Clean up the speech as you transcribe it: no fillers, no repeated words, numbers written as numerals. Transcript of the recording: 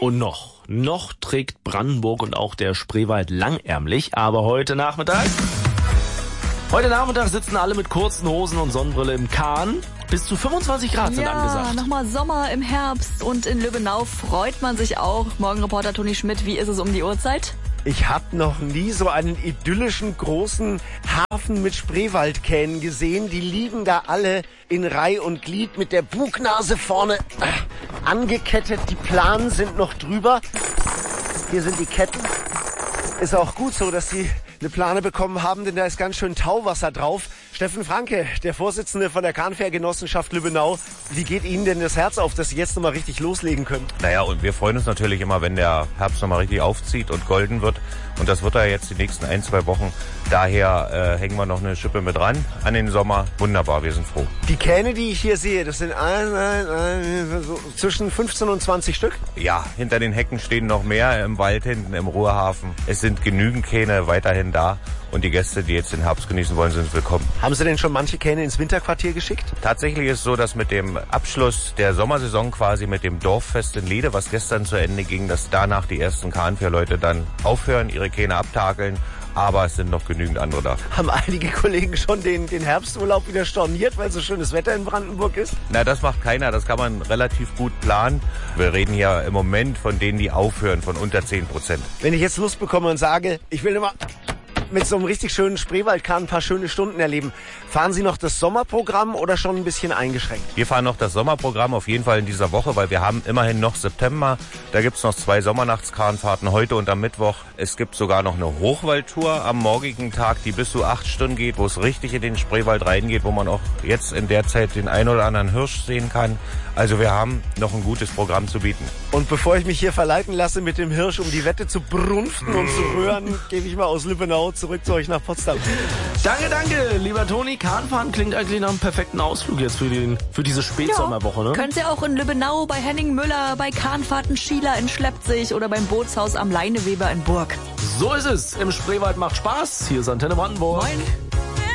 Und noch trägt Brandenburg und auch der Spreewald langärmlich, aber heute Nachmittag sitzen alle mit kurzen Hosen und Sonnenbrille im Kahn. Bis zu 25 Grad sind angesagt. Ja, nochmal Sommer im Herbst und in Lübbenau freut man sich auch. Morgenreporter Toni Schmidt, wie ist es um die Uhrzeit? Ich habe noch nie so einen idyllischen großen Hafen mit Spreewaldkähnen gesehen. Die liegen da alle in Reih und Glied mit der Bugnase vorne angekettet. Die Planen sind noch drüber. Hier sind die Ketten. Ist auch gut so, dass sie eine Plane bekommen haben, denn da ist ganz schön Tauwasser drauf. Steffen Franke, der Vorsitzende von der Kahnfährgenossenschaft Lübbenau. Wie geht Ihnen denn das Herz auf, dass Sie jetzt nochmal richtig loslegen können? Naja, und wir freuen uns natürlich immer, wenn der Herbst nochmal richtig aufzieht und golden wird. Und das wird er jetzt die nächsten 1-2 Wochen. Daher hängen wir noch eine Schippe mit ran an den Sommer. Wunderbar, wir sind froh. Die Kähne, die ich hier sehe, das sind so zwischen 15 und 20 Stück? Ja, hinter den Hecken stehen noch mehr im Wald hinten im Ruhrhafen. Es sind genügend Kähne weiterhin da. Und die Gäste, die jetzt den Herbst genießen wollen, sind willkommen. Haben Sie denn schon manche Kähne ins Winterquartier geschickt? Tatsächlich ist es so, dass mit dem Abschluss der Sommersaison quasi mit dem Dorffest in Lede, was gestern zu Ende ging, dass danach die ersten Kahnfährleute dann aufhören, ihre Kähne abtakeln. Aber es sind noch genügend andere da. Haben einige Kollegen schon den Herbsturlaub wieder storniert, weil so schönes Wetter in Brandenburg ist? Na, das macht keiner. Das kann man relativ gut planen. Wir reden hier im Moment von denen, die aufhören, von unter 10%. Wenn ich jetzt Lust bekomme und sage, ich will immer mit so einem richtig schönen Spreewaldkahn ein paar schöne Stunden erleben. Fahren Sie noch das Sommerprogramm oder schon ein bisschen eingeschränkt? Wir fahren noch das Sommerprogramm auf jeden Fall in dieser Woche, weil wir haben immerhin noch September. Da gibt's noch 2 Sommernachtskahnfahrten heute und am Mittwoch. Es gibt sogar noch eine Hochwaldtour am morgigen Tag, die bis zu 8 Stunden geht, wo es richtig in den Spreewald reingeht, wo man auch jetzt in der Zeit den ein oder anderen Hirsch sehen kann. Also wir haben noch ein gutes Programm zu bieten. Und bevor ich mich hier verleiten lasse mit dem Hirsch, um die Wette zu brunften und zu rühren, gebe ich mal aus Lübbenau zurück zu euch nach Potsdam. Danke, lieber Toni. Kahnfahren klingt eigentlich nach einem perfekten Ausflug jetzt für diese Spätsommerwoche, ne? Können Sie auch in Lübbenau, bei Henning Müller, bei Kahnfahrten Schieler in Schleppzig oder beim Bootshaus am Leineweber in Burg. So ist es. Im Spreewald macht Spaß. Hier ist Antenne Brandenburg. Moin.